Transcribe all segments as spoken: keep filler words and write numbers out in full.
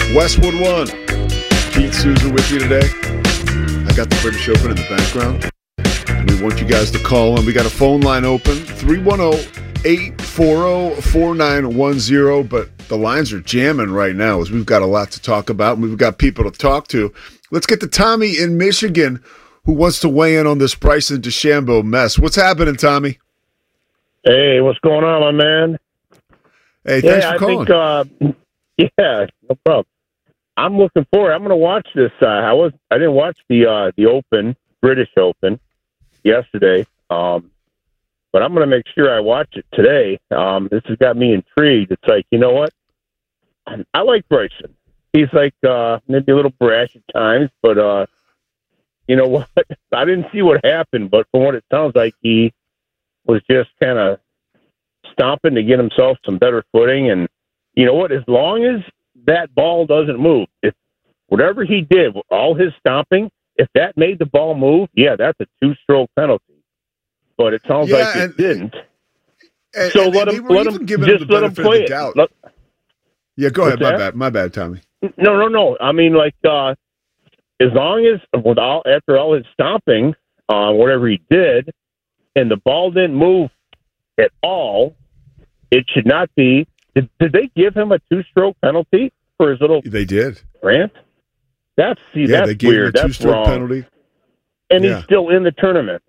Westwood One. Pete Souza with you today. I got the British Open in the background. And we want you guys to call in. We got a phone line open, three one zero, eight four zero, four nine one zero. But the lines are jamming right now as we've got a lot to talk about. And we've got people to talk to. Let's get to Tommy in Michigan who wants to weigh in on this Bryson DeChambeau mess. What's happening, Tommy? Hey, what's going on, my man? Hey, thanks yeah, for calling. I think, uh, yeah, no problem. I'm looking forward. I'm going to watch this. Uh, I was I didn't watch the uh, the Open, British Open, yesterday, um, but I'm going to make sure I watch it today. Um, this has got me intrigued. It's like, you know what? I like Bryson. He's like uh, maybe a little brash at times, but uh, you know what? I didn't see what happened, but from what it sounds like, he was just kind of stomping to get himself some better footing. And you know what? As long as that ball doesn't move, if whatever he did, all his stomping, if that made the ball move, yeah, that's a two-stroke penalty. But it sounds yeah, like it and, didn't. And, so and, let and him, let him just him let him play it. Let, yeah, go ahead. My that? bad. My bad, Tommy. No, no, no. I mean, like, uh, as long as with all, after all his stomping, uh, whatever he did, and the ball didn't move at all, it should not be. Did, did they give him a two-stroke penalty for his little? They did. Rant? That's see, yeah, that's they gave weird. him a That's two-stroke wrong. penalty. And yeah. he's still in the tournament.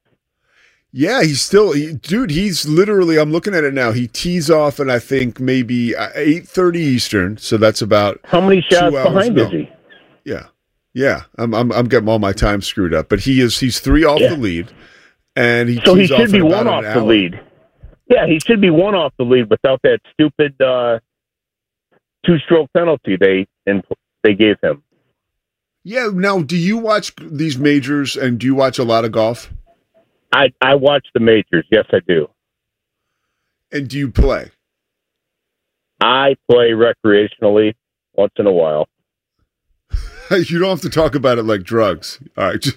Yeah, he's still, he, dude. He's literally. I'm looking at it now. He tees off, and I think maybe eight thirty Eastern. So that's about how many shots hours, behind no. is he? Yeah, yeah. I'm, I'm I'm getting all my time screwed up, but he is. He's three off yeah. the lead, and he so he tees should off be in one about off an the hour. lead. Yeah, he should be one off the lead without that stupid uh, two-stroke penalty they and they gave him. Yeah. Now, do you watch these majors, and do you watch a lot of golf? I I watch the majors. Yes, I do. And do you play? I play recreationally once in a while. You don't have to talk about it like drugs. All right.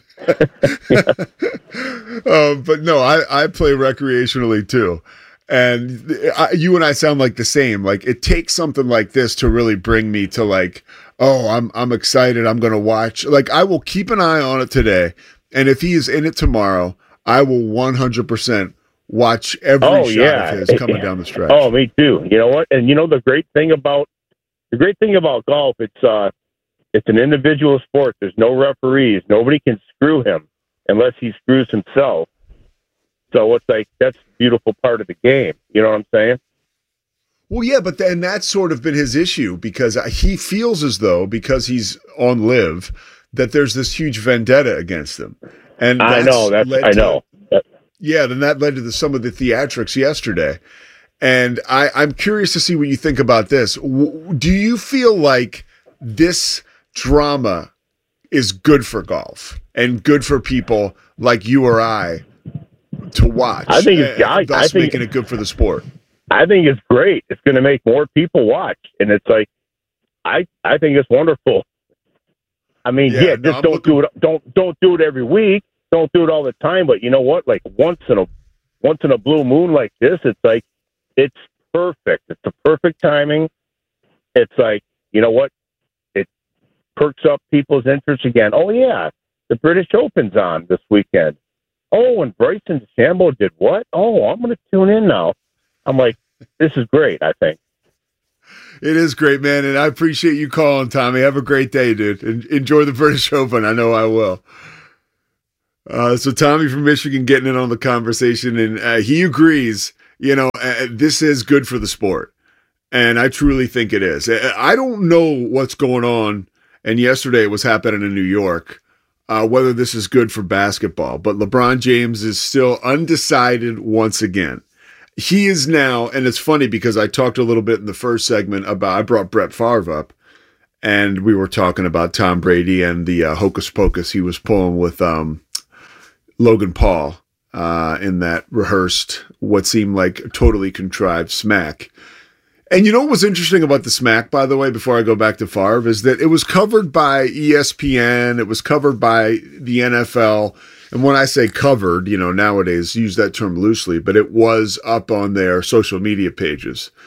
um, but no, I, I play recreationally too. And I, you and I sound like the same. Like it takes something like this to really bring me to like, oh, I'm I'm excited. I'm going to watch. Like I will keep an eye on it today. And if he is in it tomorrow, I will one hundred percent watch every oh, shot yeah. of his coming down the stretch. Oh, me too. You know what? And you know the great thing about the great thing about golf, it's uh, it's an individual sport. There's no referees. Nobody can screw him unless he screws himself. So it's like that's the beautiful part of the game. You know what I'm saying? Well, yeah, but then that's sort of been his issue because he feels as though because he's on live that there's this huge vendetta against him. And I know that's I know. To, yeah, then that led to the, some of the theatrics yesterday. And I, I'm curious to see what you think about this. W- do you feel like this drama is good for golf and good for people like you or I to watch? I think it's uh, I, thus I think, making it good for the sport. I think it's great. It's going to make more people watch, and it's like I I think it's wonderful. I mean, yeah, yeah no, just I'm don't looking- do it. Don't don't do it every week. Don't do it all the time. But you know what? Like once in a once in a blue moon like this, it's like it's perfect. It's the perfect timing. It's like you know what? It perks up people's interest again. Oh yeah, the British Open's on this weekend. Oh, and Bryson DeChambeau did what? Oh, I'm going to tune in now. I'm like, this is great. I think. It is great, man, and I appreciate you calling, Tommy. Have a great day, dude. En- enjoy the British Open. I know I will. Uh, so Tommy from Michigan getting in on the conversation, and uh, he agrees, you know, uh, this is good for the sport, and I truly think it is. I don't know what's going on, and yesterday it was happening in New York, uh, whether this is good for basketball, but LeBron James is still undecided once again. He is now, and it's funny because I talked a little bit in the first segment about, I brought Brett Favre up, and we were talking about Tom Brady and the uh, hocus pocus he was pulling with um, Logan Paul uh, in that rehearsed, what seemed like totally contrived smack. And you know what was interesting about the smack, by the way, before I go back to Favre, is that it was covered by E S P N, it was covered by the N F L, and when I say covered, you know, nowadays use that term loosely, but it was up on their social media pages.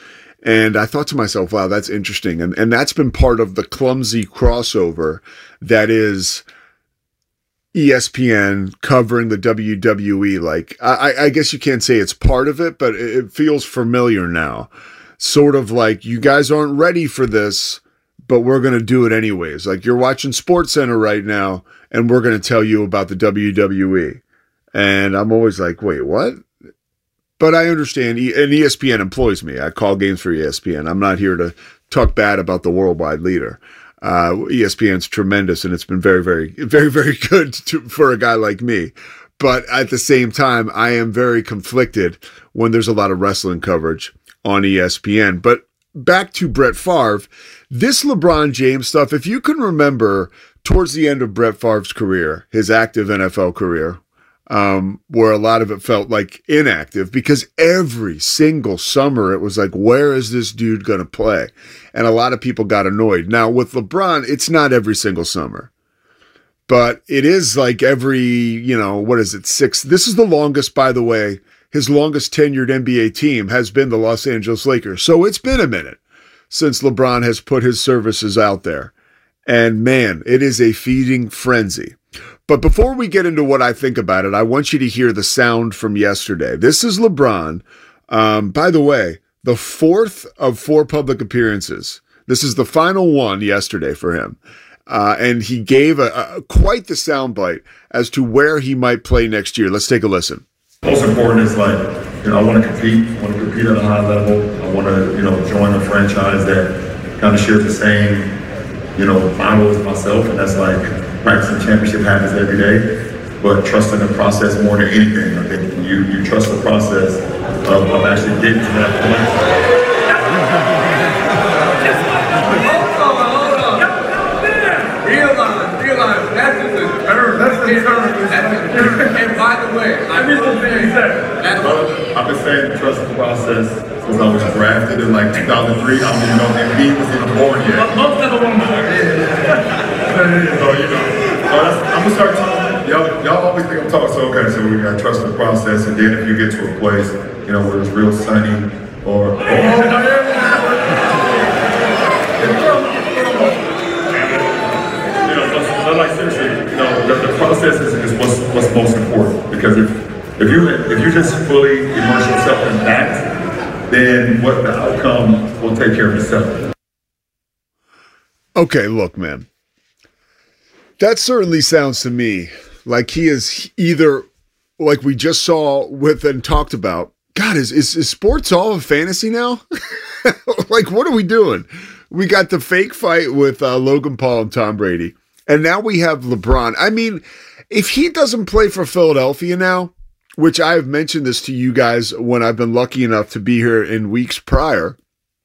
And I thought to myself, wow, that's interesting. And, and that's been part of the clumsy crossover that is E S P N covering the W W E. Like, I, I guess you can't say it's part of it, but it feels familiar now. Sort of like, you guys aren't ready for this, but we're going to do it anyways. Like, you're watching SportsCenter right now, and we're going to tell you about the W W E. And I'm always like, wait, what? But I understand, and E S P N employs me. I call games for E S P N. I'm not here to talk bad about the worldwide leader. Uh, E S P N's tremendous, and it's been very, very, very, very good to, for a guy like me. But at the same time, I am very conflicted when there's a lot of wrestling coverage on E S P N. But back to Brett Favre, this LeBron James stuff, if you can remember towards the end of Brett Favre's career, his active N F L career, um, where a lot of it felt like inactive, because every single summer it was like, where is this dude going to play? And a lot of people got annoyed. Now with LeBron, it's not every single summer, but it is like every, you know, what is it? Six. This is the longest, by the way, his longest tenured N B A team has been the Los Angeles Lakers. So it's been a minute since LeBron has put his services out there. And man, it is a feeding frenzy. But before we get into what I think about it, I want you to hear the sound from yesterday. This is LeBron. Um, by the way, the fourth of four public appearances. This is the final one yesterday for him. Uh, and he gave a, a, quite the soundbite as to where he might play next year. Let's take a listen. Most important is, like, you know, I want to compete. I want to compete at a high level. I want to, you know, join a franchise that kind of shares the same, you know, model as myself, and that's like practicing championship habits every day, but trusting the process more than anything. I think you you trust the process of, of actually getting to that point. Realize, realize, that's just a term. That's a term. That's a term. And by the way, I just want to say that. I've been saying trust the process since I was drafted in like two thousand three. I mean, you know, M V was even born yet. Most of the one born. So, you know, so that's, I'm gonna start talking. Y'all, y'all always think I'm talking, so okay, so we gotta trust the process, and then if you get to a place, you know, where it's real sunny, or, or but like seriously, you know, the, the process is, is what's what's most important, because if if you if you just fully immerse yourself in that, then what the outcome will take care of itself. Okay, look, man. That certainly sounds to me like he is either, like we just saw with and talked about, God, is is, is sports all a fantasy now? Like, what are we doing? We got the fake fight with uh, Logan Paul and Tom Brady. And now we have LeBron. I mean, if he doesn't play for Philadelphia now, which I have mentioned this to you guys when I've been lucky enough to be here in weeks prior,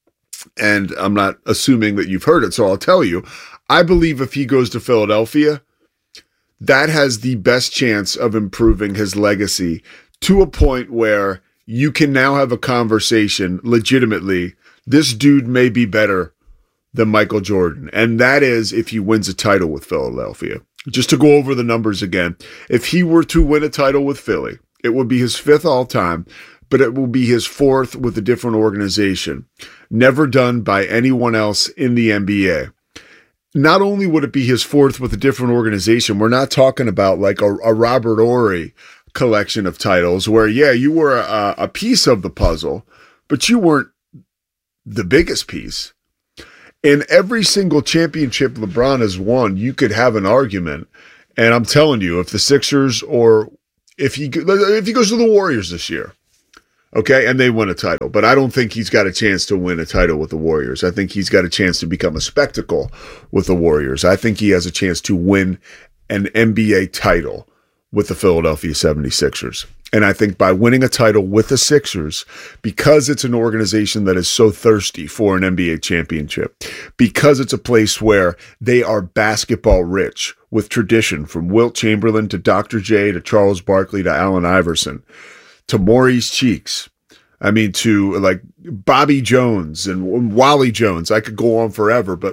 and I'm not assuming that you've heard it, so I'll tell you, I believe if he goes to Philadelphia, that has the best chance of improving his legacy to a point where you can now have a conversation legitimately. This dude may be better than Michael Jordan. And that is if he wins a title with Philadelphia. Just to go over the numbers again, if he were to win a title with Philly, it would be his fifth all time, but it will be his fourth with a different organization. Never done by anyone else in the N B A. Not only would it be his fourth with a different organization, we're not talking about like a, a Robert Horry collection of titles where, yeah, you were a, a piece of the puzzle, but you weren't the biggest piece. In every single championship LeBron has won, you could have an argument. And I'm telling you, if the Sixers or if he if he goes to the Warriors this year, okay, and they win a title, but I don't think he's got a chance to win a title with the Warriors. I think he's got a chance to become a spectacle with the Warriors. I think he has a chance to win an N B A title with the Philadelphia seventy-sixers. And I think by winning a title with the Sixers, because it's an organization that is so thirsty for an N B A championship, because it's a place where they are basketball rich with tradition, from Wilt Chamberlain to Doctor J to Charles Barkley to Allen Iverson to Maurice Cheeks, I mean, to like Bobby Jones and Wally Jones. I could go on forever, but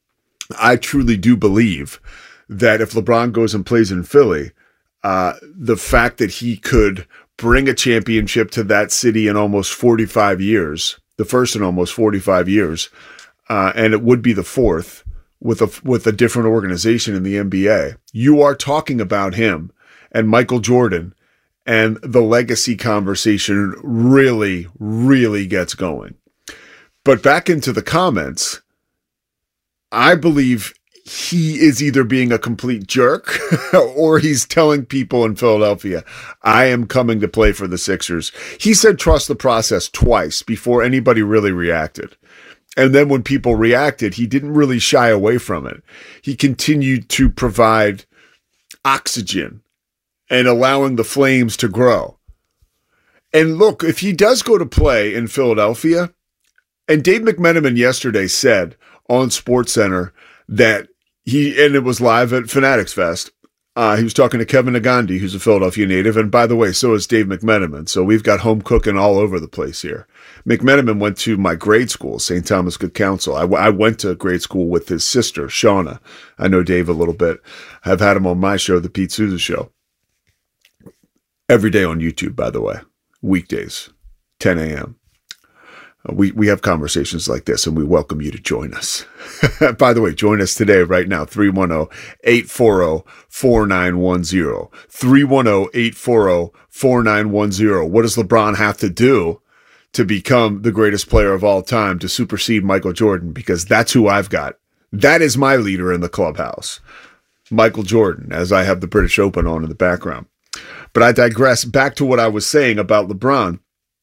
I truly do believe that if LeBron goes and plays in Philly, Uh, the fact that he could bring a championship to that city in almost forty-five years, the first in almost forty-five years, uh, and it would be the fourth with a with a different organization in the N B A. You are talking about him and Michael Jordan, and the legacy conversation really, really gets going. But back into the comments, I believe he is either being a complete jerk or he's telling people in Philadelphia, I am coming to play for the Sixers. He said trust the process twice before anybody really reacted. And then when people reacted, he didn't really shy away from it. He continued to provide oxygen and allowing the flames to grow. And look, if he does go to play in Philadelphia, and Dave McMenamin yesterday said on SportsCenter that he, and it was live at Fanatics Fest, uh, he was talking to Kevin Nagandi, who's a Philadelphia native, and by the way, so is Dave McMenamin. So we've got home cooking all over the place here. McMenamin went to my grade school, Saint Thomas Good Counsel. I, w- I went to grade school with his sister, Shauna. I know Dave a little bit. I've had him on my show, The Pete Souza Show. Every day on YouTube, by the way. Weekdays, ten a.m. Uh, we, we have conversations like this, and we welcome you to join us. By the way, join us today, right now, three one zero, eight four zero, four nine one zero. three one zero, eight four zero, four nine one zero. What does LeBron have to do to become the greatest player of all time, to supersede Michael Jordan? Because that's who I've got. That is my leader in the clubhouse, Michael Jordan, as I have the British Open on in the background. But I digress. Back to what I was saying about LeBron.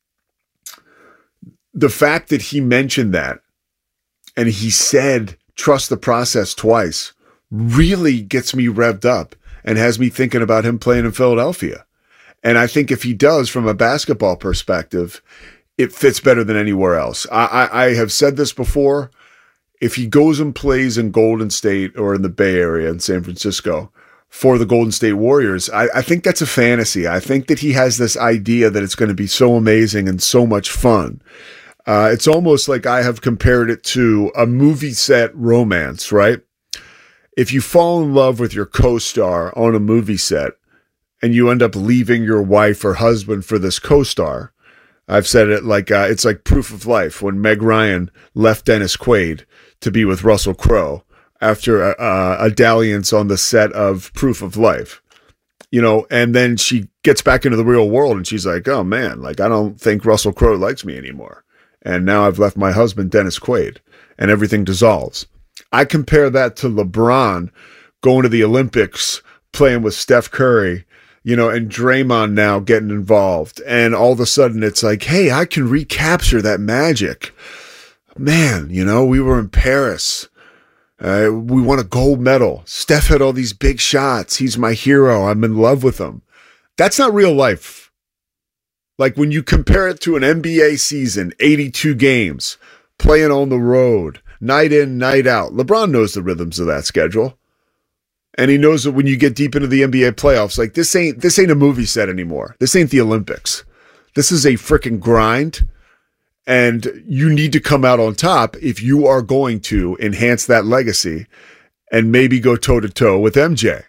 The fact that he mentioned that and he said, trust the process twice, really gets me revved up and has me thinking about him playing in Philadelphia. And I think if he does, from a basketball perspective, it fits better than anywhere else. I, I, I have said this before. If he goes and plays in Golden State or in the Bay Area in San Francisco for the Golden State Warriors, I, I think that's a fantasy. I think that he has this idea that it's going to be so amazing and so much fun. Uh, it's almost like I have compared it to a movie set romance, right? If you fall in love with your co-star on a movie set and you end up leaving your wife or husband for this co-star, I've said it like, uh, it's like Proof of Life when Meg Ryan left Dennis Quaid to be with Russell Crowe after a, a, a dalliance on the set of Proof of Life. You know, and then she gets back into the real world and she's like, oh man, like I don't think Russell Crowe likes me anymore. And now I've left my husband, Dennis Quaid, and everything dissolves. I compare that to LeBron going to the Olympics, playing with Steph Curry, you know, and Draymond now getting involved. And all of a sudden it's like, hey, I can recapture that magic. Man, you know, we were in Paris. Uh, we won a gold medal. Steph had all these big shots. He's my hero. I'm in love with him. That's not real life. Like when you compare it to an N B A season, eighty-two games, playing on the road, night in, night out. LeBron knows the rhythms of that schedule. And he knows that when you get deep into the N B A playoffs, like this ain't this ain't a movie set anymore. This ain't the Olympics. This is a freaking grind. And you need to come out on top if you are going to enhance that legacy and maybe go toe-to-toe with M J.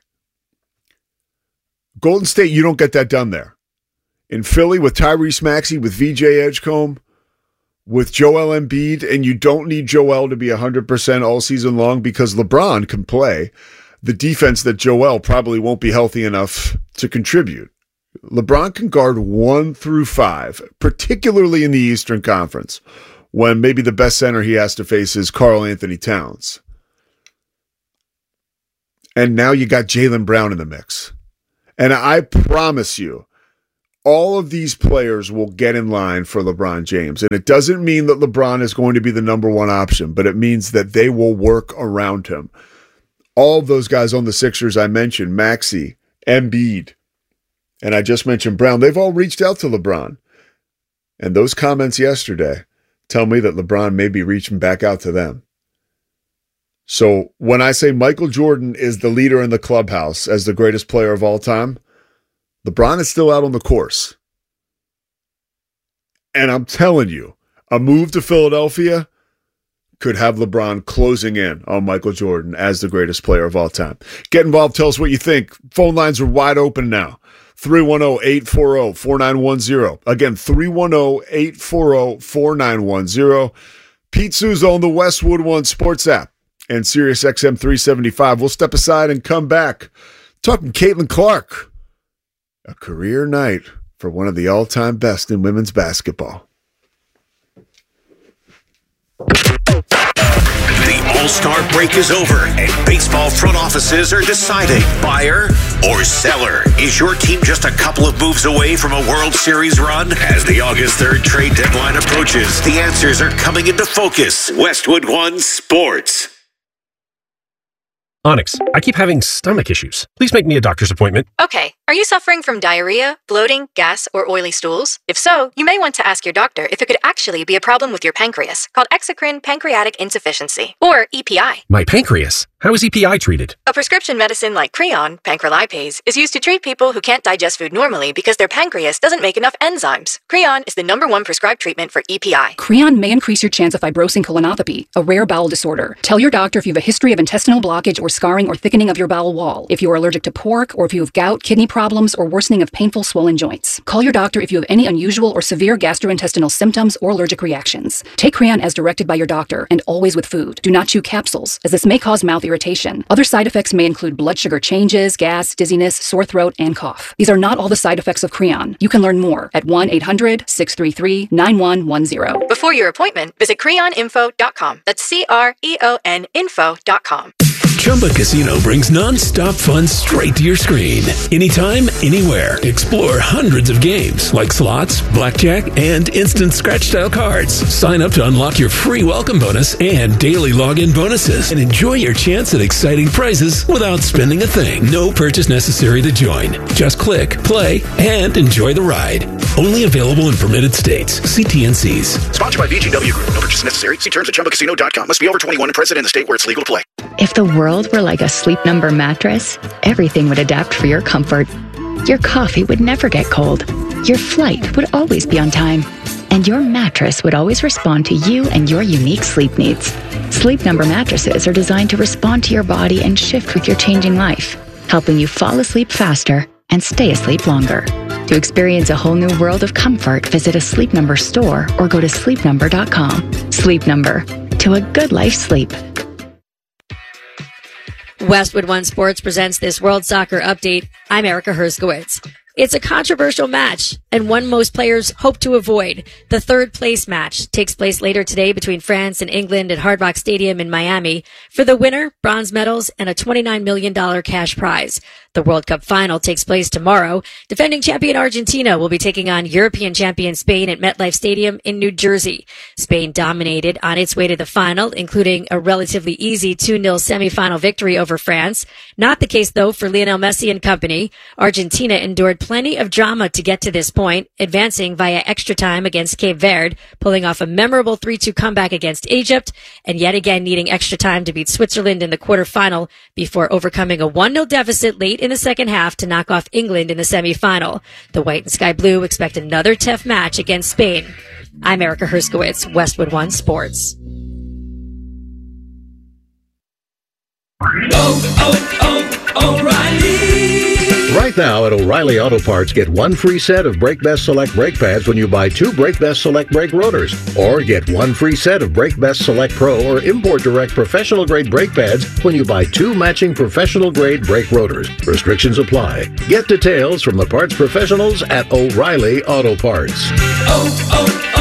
Golden State, you don't get that done there. In Philly with Tyrese Maxey, with V J Edgecombe, with Joel Embiid, and you don't need Joel to be one hundred percent all season long because LeBron can play the defense that Joel probably won't be healthy enough to contribute. LeBron can guard one through five, particularly in the Eastern Conference, when maybe the best center he has to face is Karl Anthony Towns. And now you got Jaylen Brown in the mix. And I promise you, all of these players will get in line for LeBron James. And it doesn't mean that LeBron is going to be the number one option, but it means that they will work around him. All of those guys on the Sixers I mentioned, Maxey, Embiid, and I just mentioned Brown, they've all reached out to LeBron. And those comments yesterday tell me that LeBron may be reaching back out to them. So when I say Michael Jordan is the leader in the clubhouse as the greatest player of all time, LeBron is still out on the course. And I'm telling you, a move to Philadelphia could have LeBron closing in on Michael Jordan as the greatest player of all time. Get involved. Tell us what you think. Phone lines are wide open now. three one zero, eight four zero, four nine one zero. Again, three one zero, eight four zero, four nine one zero. Pete Souza on the Westwood One Sports app and Sirius X M three seventy-five. We'll step aside and come back talking Caitlin Clark. A career night for one of the all-time best in women's basketball. The All-Star break is over, and baseball front offices are deciding buyer or seller. Is your team just a couple of moves away from a World Series run? As the August third trade deadline approaches, the answers are coming into focus. Westwood One Sports. Onyx, I keep having stomach issues. Please make me a doctor's appointment. Okay. Are you suffering from diarrhea, bloating, gas, or oily stools? If so, you may want to ask your doctor if it could actually be a problem with your pancreas, called exocrine pancreatic insufficiency, or E P I. My pancreas? How is E P I treated? A prescription medicine like Creon, pancrelipase, is used to treat people who can't digest food normally because their pancreas doesn't make enough enzymes. Creon is the number one prescribed treatment for E P I. Creon may increase your chance of fibrosing colonopathy, a rare bowel disorder. Tell your doctor if you have a history of intestinal blockage or scarring or thickening of your bowel wall, if you are allergic to pork, or if you have gout, kidney problems, or worsening of painful swollen joints. Call your doctor if you have any unusual or severe gastrointestinal symptoms or allergic reactions. Take Creon as directed by your doctor, and always with food. Do not chew capsules, as this may cause mouth irritation. Other side effects may include blood sugar changes, gas, dizziness, sore throat, and cough. These are not all the side effects of Creon. You can learn more at one eight hundred, six three three, nine one one zero. Before your appointment, visit creon info dot com. That's C R E O N info dot com. Chumba Casino brings non-stop fun straight to your screen. Anytime, anywhere. Explore hundreds of games like slots, blackjack, and instant scratch-style cards. Sign up to unlock your free welcome bonus and daily login bonuses. And enjoy your chance at exciting prizes without spending a thing. No purchase necessary to join. Just click, play, and enjoy the ride. Only available in permitted states. See T N Cs. Sponsored by V G W Group. No purchase necessary. See terms at chumba casino dot com. Must be over twenty-one and present in the state where it's legal to play. If the world were like a Sleep Number mattress, everything would adapt for your comfort. Your coffee would never get cold. Your flight would always be on time. And your mattress would always respond to you and your unique sleep needs. Sleep Number mattresses are designed to respond to your body and shift with your changing life, helping you fall asleep faster and stay asleep longer. To experience a whole new world of comfort, visit a Sleep Number store or go to sleep number dot com. Sleep Number. To a good life sleep. Westwood One Sports presents this World Soccer Update. I'm Erica Herskowitz. It's a controversial match, and one most players hope to avoid. The third place match takes place later today between France and England at Hard Rock Stadium in Miami. For the winner, bronze medals and a twenty-nine million dollars cash prize. The World Cup final takes place tomorrow. Defending champion Argentina will be taking on European champion Spain at MetLife Stadium in New Jersey. Spain dominated on its way to the final, including a relatively easy two nil semifinal victory over France. Not the case, though, for Lionel Messi and company. Argentina endured plenty of drama to get to this point, advancing via extra time against Cape Verde, pulling off a memorable three two comeback against Egypt, and yet again needing extra time to beat Switzerland in the quarterfinal before overcoming a one nil deficit late in the second half to knock off England in the semifinal. The White and Sky Blue expect another tough match against Spain. I'm Erica Herskowitz, Westwood One Sports. Oh, oh, oh, O'Reilly! Right now at O'Reilly Auto Parts, get one free set of Brake Best Select brake pads when you buy two Brake Best Select brake rotors. Or get one free set of Brake Best Select Pro or Import Direct professional grade brake pads when you buy two matching professional grade brake rotors. Restrictions apply. Get details from the parts professionals at O'Reilly Auto Parts. Oh,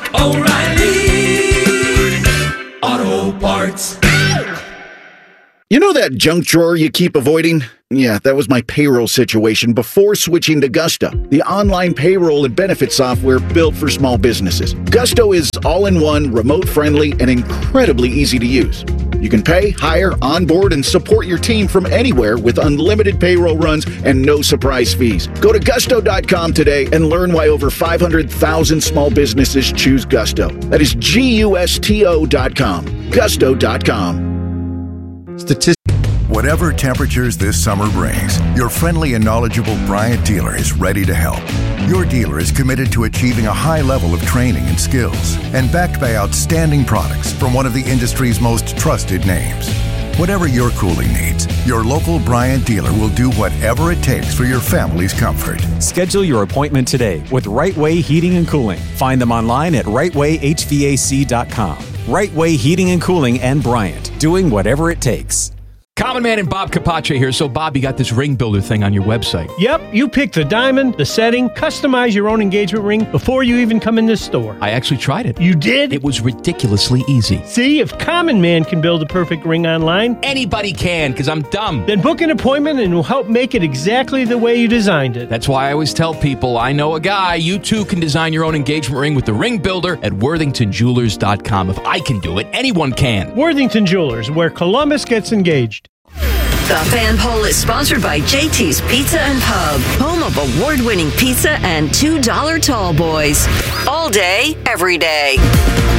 oh, oh, O'Reilly Auto Parts. You know that junk drawer you keep avoiding? Yeah, that was my payroll situation before switching to Gusto, the online payroll and benefit software built for small businesses. Gusto is all-in-one, remote-friendly, and incredibly easy to use. You can pay, hire, onboard, and support your team from anywhere with unlimited payroll runs and no surprise fees. Go to gusto dot com today and learn why over five hundred thousand small businesses choose Gusto. That is G U S T O dot com. gusto dot com. Statistics. Whatever temperatures this summer brings, your friendly and knowledgeable Bryant dealer is ready to help. Your dealer is committed to achieving a high level of training and skills and backed by outstanding products from one of the industry's most trusted names. Whatever your cooling needs, your local Bryant dealer will do whatever it takes for your family's comfort. Schedule your appointment today with Right Way Heating and Cooling. Find them online at right way h v a c dot com. Right Way Heating and Cooling and Bryant, doing whatever it takes. Common Man and Bob Capace here. So, Bob, you got this ring builder thing on your website. Yep, you pick the diamond, the setting, customize your own engagement ring before you even come in this store. I actually tried it. You did? It was ridiculously easy. See, if Common Man can build a perfect ring online, anybody can, because I'm dumb. Then book an appointment and we'll help make it exactly the way you designed it. That's why I always tell people, I know a guy. You too can design your own engagement ring with the ring builder at worthington jewelers dot com. If I can do it, anyone can. Worthington Jewelers, where Columbus gets engaged. The Fan Poll is sponsored by J T's Pizza and Pub, home of award-winning pizza and two dollar tall boys. All day, every day.